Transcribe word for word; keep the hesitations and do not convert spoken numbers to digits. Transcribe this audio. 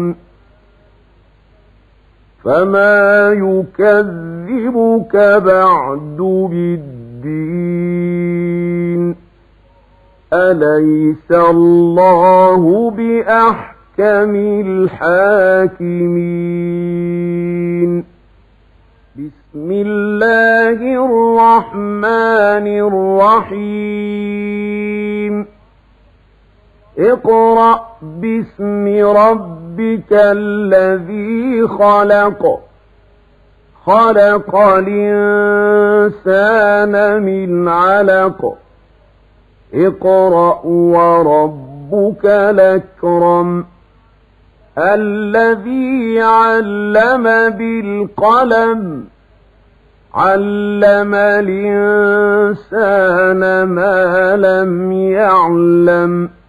فما يكذبك بعد بالدين أليس الله بأحكم الحاكمين بسم الله الرحمن الرحيم اقرأ باسم ربك الذي خلق خلق الإنسان من علق اقرأ وربك الأكرم الذي علم بالقلم علم الإنسان ما لم يعلم